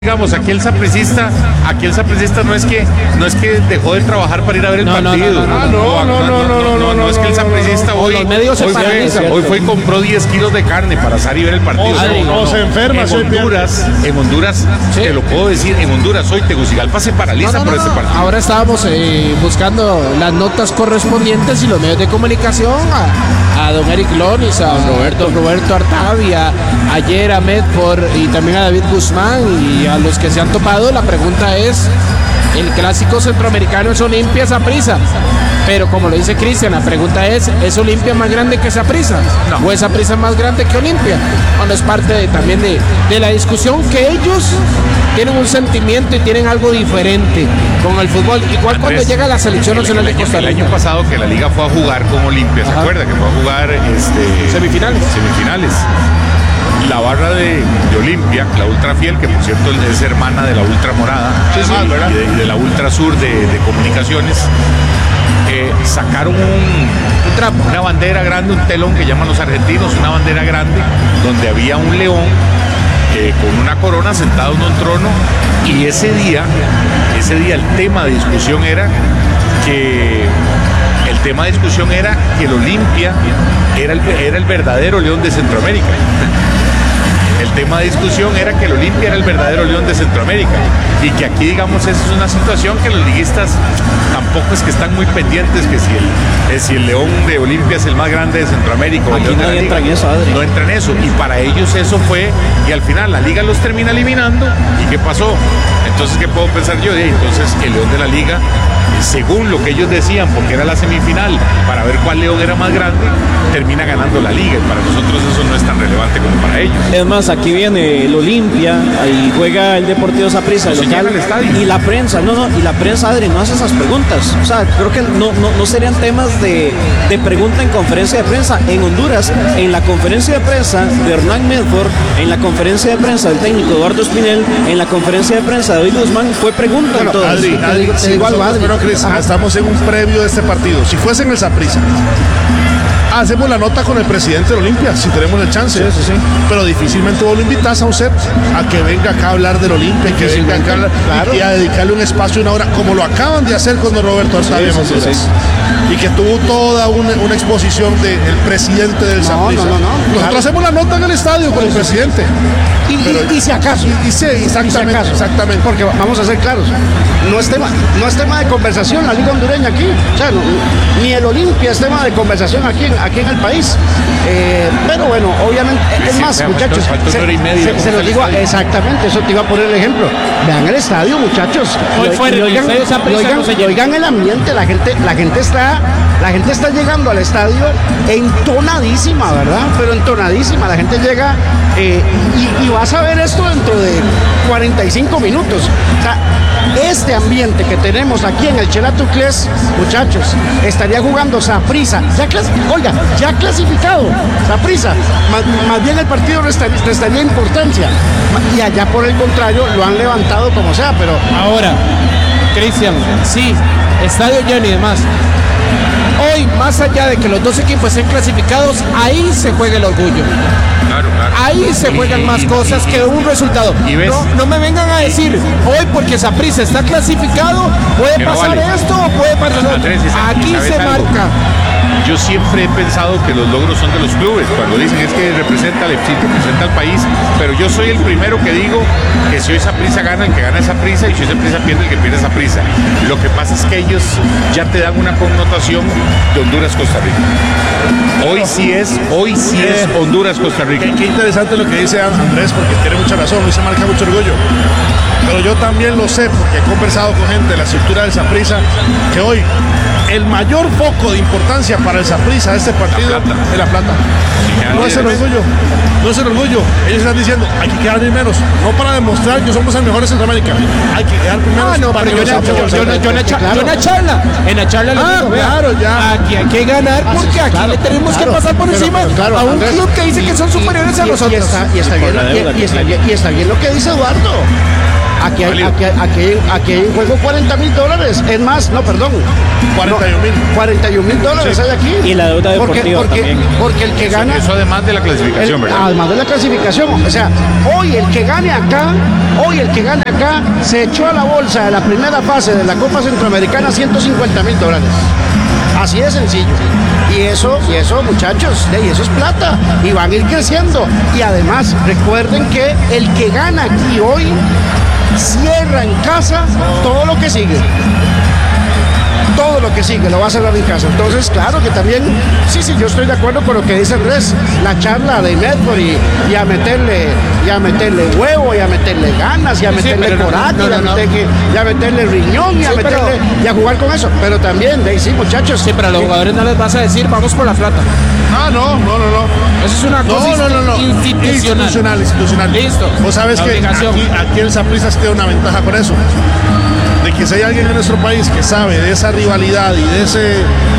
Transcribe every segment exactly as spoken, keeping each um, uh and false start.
Digamos, aquí el sapricista, aquí el sapricista no es que no es que dejó de trabajar para ir a ver el no, partido. No, no, no, no, no, no, no, no, no, no es que el sapricista hoy, los medios hoy, se fue, hoy fue y compró diez kilos de carne para salir y ver el partido. O, no, no, o no. se enferma. En Honduras, en Honduras, sí. Te lo puedo decir, en Honduras hoy Tegucigalpa se paraliza no, no, por no, este partido. Ahora estábamos eh, buscando las notas correspondientes y los medios de comunicación a, a don Eric Lonis, a don Roberto, don Roberto Artavia, ayer a Medford y también a David Guzmán y a los que se han topado. La pregunta es, el clásico centroamericano es Olimpia Saprissa, pero como lo dice Cristian, la pregunta es, ¿es Olimpia más grande que Saprissa? No. ¿O es Saprissa más grande que Olimpia? Bueno, es parte de, también de, de la discusión que ellos tienen un sentimiento y tienen algo diferente con el fútbol, igual Andrés, cuando llega la selección el, nacional el, de Costa Rica. El año pasado que la liga fue a jugar con Olimpia, ¿se acuerda? Que fue a jugar este, semifinales. Semifinales. La barra de, de Olimpia, la Ultra Fiel, que por cierto es hermana de la Ultra Morada, sí, sí, y, de, y de la Ultra Sur de, de Comunicaciones, eh, sacaron un, un trapo, una bandera grande, un telón que llaman los argentinos, una bandera grande, donde había un león eh, con una corona sentado en un trono, y ese día, ese día el tema de discusión era que el tema de discusión era que el Olimpia era el, era el verdadero león de Centroamérica. El tema de discusión era que el Olimpia era el verdadero león de Centroamérica y que aquí, digamos, esa es una situación que los liguistas tampoco es que están muy pendientes que si el, eh, si el león de Olimpia es el más grande de Centroamérica o el aquí león nadie de la entra liga, en eso, Adri. no entra en eso, y para ellos eso fue, y al final la liga los termina eliminando. ¿Y qué pasó? Entonces, ¿qué puedo pensar yo? De ahí, entonces el león de la liga, según lo que ellos decían, porque era la semifinal, para ver cuál león era más grande, termina ganando la liga, y para nosotros eso no es tan relevante como para ellos. Es más, aquí viene el Olimpia, ahí juega el Deportivo Saprissa, el local, y la prensa, no, no, y la prensa, Adri, no hace esas preguntas. O sea, creo que no, no, no serían temas de, de pregunta en conferencia de prensa. En Honduras, en la conferencia de prensa de Hernán Medford, en la conferencia de prensa del técnico Eduardo Espinel, en la conferencia de prensa de David Guzmán, fue pregunta. Bueno, entonces. Adri, Adri, te, te sí, digo algo, Adri. Pero Cris, estamos en un previo de este partido. Si fuese en el Saprissa, hacemos la nota con el presidente de Olimpia, si tenemos el chance. Sí, sí, sí. Pero difícilmente vos lo invitas a usted a que venga acá a hablar del Olimpia, que venga acá a hablar, claro. y, y a dedicarle un espacio, una hora, como lo acaban de hacer con don Roberto Artavia, sí, sí, sí, sí. y que tuvo toda una, una exposición del presidente del Saprissa. No, no, no, no, Nosotros claro. hacemos la nota en el estadio con el presidente. Y, y, y si acaso. Y, y sí, exactamente, y si acaso, exactamente. Porque vamos a ser claros, no es tema, no es tema de conversación la liga hondureña aquí. O sea, no, ni el Olimpia es tema de conversación aquí, aquí en el país. Eh, pero bueno, obviamente, es más, sí, muchachos, faltó, faltó se, hora y media, se, se los digo exactamente, eso te iba a poner el ejemplo. Vean el estadio, muchachos. Hoy y, fue y oigan, el estadio y oigan, no se y oigan el ambiente, la gente, la gente está, la gente está llegando al estadio entonadísima, ¿verdad? Pero entonadísima, la gente llega eh, y, y vas a ver esto dentro de cuarenta y cinco minutos. O sea, este ambiente que tenemos aquí en el Chelatucles, muchachos, estaría jugando Saprissa, ya oiga, ya clasificado, Saprissa, más, más bien el partido restaría, restaría importancia, y allá por el contrario lo han levantado como sea, pero... Ahora, Cristian, sí, estadio lleno y demás. Hoy, más allá de que los dos equipos estén clasificados, ahí se juega el orgullo. Claro, claro. Ahí se juegan y, más y, cosas y, que un resultado. Y ves, no, no me vengan a decir, hoy porque Saprissa está clasificado, puede no pasar vale. esto o puede pasar otro. Andrés, Aquí se algo? marca. Yo siempre he pensado que los logros son de los clubes. Cuando dicen es que representa al, sí, representa al país, pero yo soy el primero que digo que si hoy Saprissa gana, el que gana es Saprissa, y si hoy Saprissa pierde, el que pierde es Saprissa. Lo que pasa es que ellos ya te dan una connotación de Honduras-Costa Rica. Hoy sí es, hoy sí es Honduras-Costa Rica. Qué, qué interesante lo que dice Andrés, porque tiene mucha razón, hoy se marca mucho orgullo. Pero yo también lo sé, porque he conversado con gente de la estructura del Saprissa, que hoy el mayor foco de importancia para el Saprissa de este partido es la plata. Sí, no es el orgullo, no es el orgullo. Ellos están diciendo, hay que quedar primeros, no para demostrar que somos el mejor de Centroamérica, hay que quedar primeros. Ah, no, para pero yo, yo, yo, yo, yo, yo, en la charla, yo en la charla, en la charla ah, digo, claro, ya. Aquí hay que ganar porque aquí claro, le tenemos claro, que pasar por pero, encima pero, claro, a un Andrés, club que dice que son superiores y, a nosotros. Y está, y está, bien, y, y está, y está bien lo que dice Eduardo. Aquí hay, válido. aquí, aquí, aquí hay en juego cuarenta mil dólares. Es más, no, perdón. cuarenta y un mil. cuarenta y un mil dólares hay aquí. Y la deuda porque, deportiva porque, también. porque el que Eso, gana. eso además de la el- clasificación, ¿verdad? además de la clasificación. O sea, hoy el que gane acá, hoy el que gane acá, se echó a la bolsa de la primera fase de la Copa Centroamericana ciento cincuenta mil dólares. Así de sencillo. Y eso, y eso, muchachos, y eso es plata. Y van a ir creciendo. Y además, recuerden que el que gana aquí hoy cierra en casa todo lo que sigue. Todo lo que sigue lo va a cerrar en casa. Entonces, claro que también, sí, sí, yo estoy de acuerdo con lo que dice Andrés. La charla de Medford y, y a meterle, y a meterle huevo, y a meterle ganas, y a meterle pero no, coraje, no, y, a no, no. meterle, y a meterle riñón, y a Sí, meterle, pero- y a jugar con eso. Pero también, de ahí sí, muchachos. Sí, pero a los que- jugadores no les vas a decir, vamos por la plata. Ah, no, no, no, no. Eso es una cosa No, no, no, no. institucional. Institucional, institucional. Listo. Vos sabes La que obligación. aquí, aquí el Saprissa tiene una ventaja con eso. De que si hay alguien en nuestro país que sabe de esa rivalidad y de ese.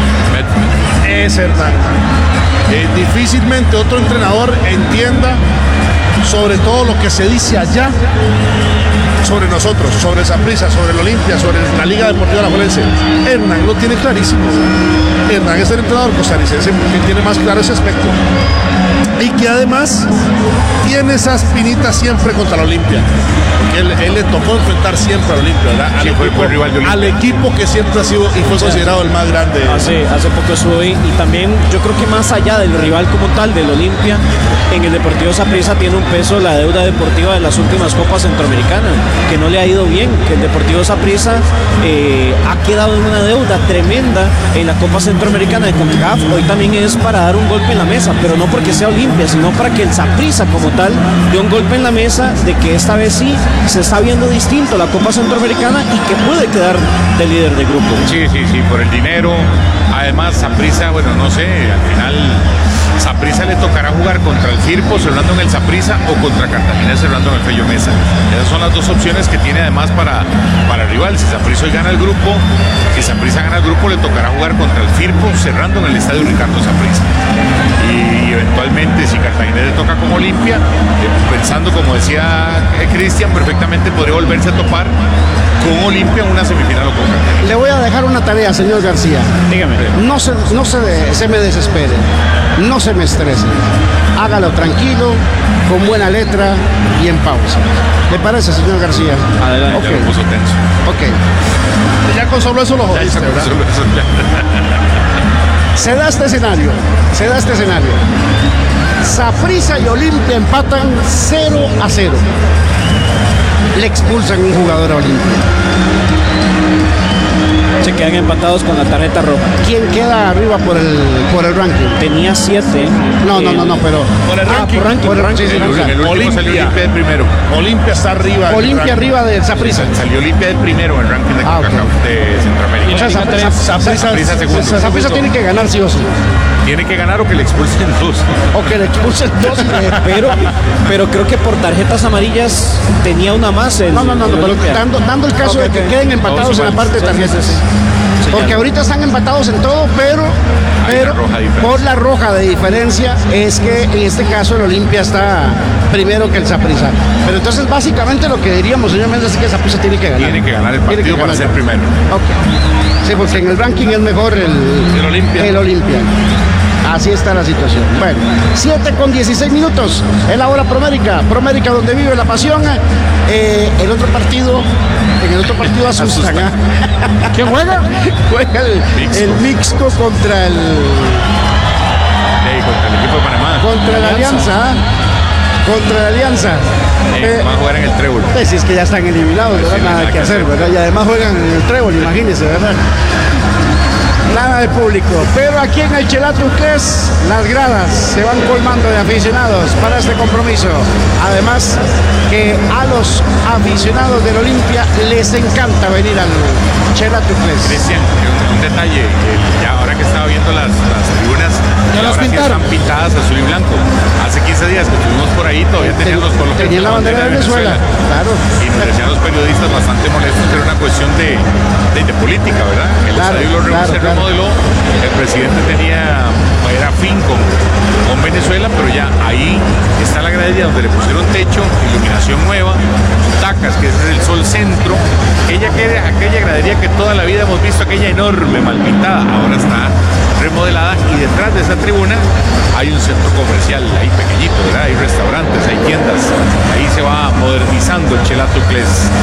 Es Hernán. Eh, difícilmente otro entrenador entienda sobre todo lo que se dice allá sobre nosotros, sobre Saprissa, sobre el Olimpia, sobre la Liga Deportiva Alajuelense. Hernán lo tiene clarísimo. Hernán es el entrenador costarricense que tiene más claro ese aspecto. Y que además tiene esa espinita siempre contra la Olimpia. Porque él, él le tocó enfrentar siempre a la Olimpia, ¿verdad? Al, Sí, fue- equipo, fue rival de Olimpia. al equipo que siempre ha sido y fue considerado el más grande. Hace, hace poco estuve y también yo creo que más allá del rival como tal, del Olimpia, en el Deportivo Saprissa tiene un peso la deuda deportiva de las últimas Copas Centroamericanas, que no le ha ido bien, que el Deportivo Saprissa eh, ha quedado en una deuda tremenda en la Copa Centroamericana de CONCACAF. Hoy también es para dar un golpe en la mesa, pero no porque sea Olimpia, sino para que el Saprissa como tal dé un golpe en la mesa de que esta vez sí se está viendo distinto la Copa Centroamericana y que puede quedar de líder de grupo. Sí, sí, sí, por el dinero. Además, Saprissa, bueno, no sé, al final Saprissa le tocará jugar contra el Firpo cerrando en el Saprissa o contra Cartagena cerrando en el Fello Mesa. Esas son las dos opciones que tiene además para, para el rival. Si Saprissa hoy gana el grupo, si Saprissa gana el grupo, le tocará jugar contra el Firpo cerrando en el estadio Ricardo Saprissa. Y eventualmente, si Cartagena le toca como Olimpia, eh, pensando, como decía eh, Cristian, perfectamente podría volverse a topar con Olimpia en una semifinal o con Cartagena. Le voy a dejar una tarea, señor García. Dígame. No se, no se, de- se me desespere, no se me estrese. Hágalo tranquilo, con buena letra y en pausa. ¿Le parece, señor García? Adelante. Ya lo puso tenso. Ok. Ya con solo eso lo Ya, jodiste, ya, ¿verdad? solo eso, ya. Se da este escenario, se da este escenario. Saprissa y Olimpia empatan cero a cero. Le expulsan un jugador a Olimpia. Se quedan empatados con la tarjeta roja. ¿Quién queda arriba por el, por el ranking? Tenía siete. No, no, eh, no, no, pero. Por el Ah, ranking. por ranking, Por el ranking, ranking, sí, El, sí, el último Olimpia. salió Olimpia de primero. Olimpia está arriba. del Olimpia ranking. arriba de Saprissa. Salió Olimpia de primero en el ranking de Ah, ok. CONCACAF de Centroamérica. O sea, Saprissa- Saprissa- Saprissa segundo. Saprissa tiene que ganar sí o sí. Tiene que ganar o que le expulsen dos. O que le expulsen dos. eh, Pero, pero creo que por tarjetas amarillas tenía una más. El, No, no, no, el no, pero Olimpia. dando, dando el caso Ok, de que ok. queden empatados Todos en la iguales. parte de Sí, sí, tarjetas. sí, sí. Porque ya. ahorita están empatados en todo, pero, pero la roja diferencia. por la roja de diferencia es que en este caso el Olimpia está primero que el Saprissa. Pero entonces básicamente lo que diríamos, señor Méndez, es que el Saprissa tiene que ganar. Tiene que ganar el Tiene partido que para ganar. ser primero. Ok. Sí, porque en el ranking es mejor el, El Olimpia. el Olimpia. Así está la situación. Bueno, siete con dieciséis minutos. Es la hora Promérica. Promérica donde vive la pasión. Eh, el otro partido, en el otro partido asustan. ¿ah? ¿Quién juega? Juega el, Mixto. el Mixco contra el Ey, contra el equipo de Panamá. contra la Alianza. ¿ah? Contra la Alianza. Ey, Eh, van a jugar en el trébol. pues si es que ya están eliminados, ¿verdad? Sí, no hay Nada que hacer, ¿verdad? Y además juegan en el trébol, imagínense, ¿verdad? Nada de público. Pero aquí en el Chelatruqués, las gradas se van colmando de aficionados para este compromiso. Además, que a los aficionados del Olimpia les encanta venir al Chelatruqués. Cristian, un, un detalle, eh, ya ahora que estaba viendo las, las tribunas, Ya las ahora sí pintaron. están pintadas azul y blanco. Hace quince días que estuvimos por ahí, todavía tenían los colores Tenían de la bandera de Venezuela, claro. Y nos decían los periodistas bastante molestos, que era una cuestión de, de, de política, ¿verdad? El Claro, estadio lo claro, se claro. remodeló, el presidente tenía, era fin con, con Venezuela, pero ya ahí está la gradería donde le pusieron techo, iluminación nueva, butacas, que es el sol centro, aquella, aquella gradería que toda la vida hemos visto, aquella enorme, mal pintada, ahora está remodelada, y detrás de esa tribuna hay un centro comercial ahí pequeñito, ¿verdad? Hay restaurantes, hay tiendas, ahí se va modernizando el Chelato Cles.